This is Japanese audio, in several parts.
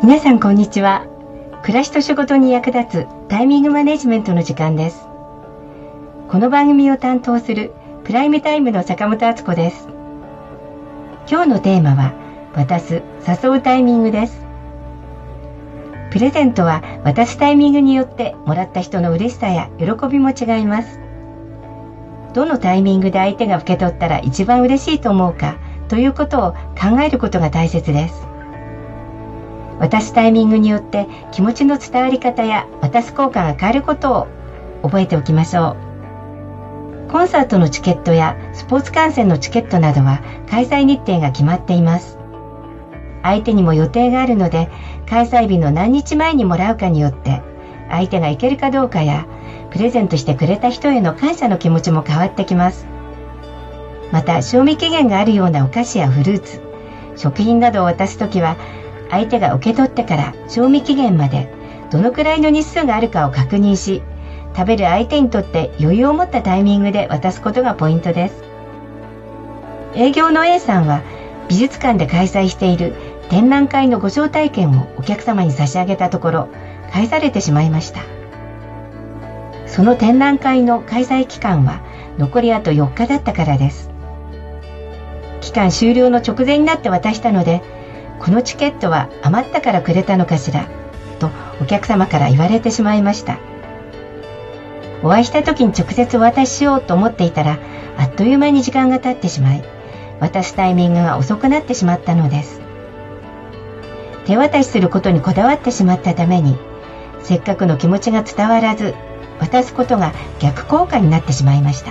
皆さんこんにちは。暮らしと仕事に役立つタイミングマネジメントの時間です。この番組を担当するプライムタイムの坂本敦子です。今日のテーマは渡す・誘うタイミングです。プレゼントは渡すタイミングによってもらった人の嬉しさや喜びも違います。どのタイミングで相手が受け取ったら一番嬉しいと思うかということを考えることが大切です。渡すタイミングによって気持ちの伝わり方や渡す効果が変わることを覚えておきましょう。コンサートのチケットやスポーツ観戦のチケットなどは開催日程が決まっています。相手にも予定があるので、開催日の何日前にもらうかによって相手が行けるかどうかやプレゼントしてくれた人への感謝の気持ちも変わってきます。また賞味期限があるようなお菓子やフルーツ、食品などを渡すときは、相手が受け取ってから賞味期限までどのくらいの日数があるかを確認し、食べる相手にとって余裕を持ったタイミングで渡すことがポイントです。営業の A さんは美術館で開催している展覧会のご招待券をお客様に差し上げたところ、返されてしまいました。その展覧会の開催期間は残りあと4日だったからです。期間終了の直前になって渡したので、このチケットは余ったからくれたのかしらとお客様から言われてしまいました。お会いした時に直接お渡ししようと思っていたら、あっという間に時間が経ってしまい、渡すタイミングが遅くなってしまったのです。手渡しすることにこだわってしまったために、せっかくの気持ちが伝わらず、渡すことが逆効果になってしまいました。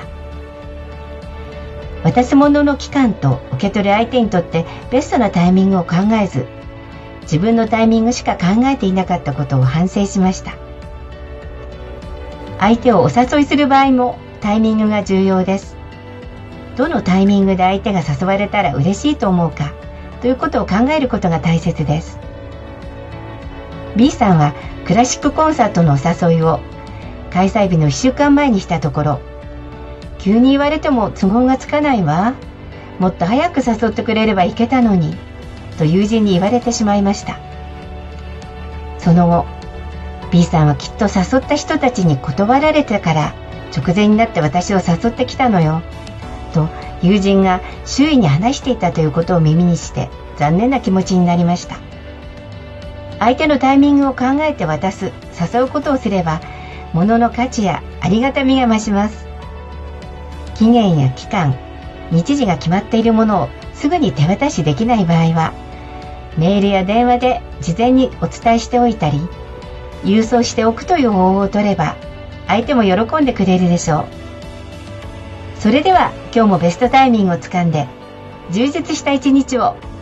渡すものの期間と受け取る相手にとってベストなタイミングを考えず、自分のタイミングしか考えていなかったことを反省しました。相手をお誘いする場合もタイミングが重要です。どのタイミングで相手が誘われたら嬉しいと思うかということを考えることが大切です。B さんはクラシックコンサートのお誘いを開催日の1週間前にしたところ、急に言われても都合がつかないわ、もっと早く誘ってくれれば行けたのにと友人に言われてしまいました。その後 B さんはきっと誘った人たちに断られたから直前になって私を誘ってきたのよと友人が周囲に話していたということを耳にして残念な気持ちになりました。相手のタイミングを考えて渡す、誘うことをすれば物の価値やありがたみが増します。期限や期間、日時が決まっているものをすぐに手渡しできない場合は、メールや電話で事前にお伝えしておいたり、郵送しておくという方法を取れば、相手も喜んでくれるでしょう。それでは今日もベストタイミングをつかんで、充実した一日を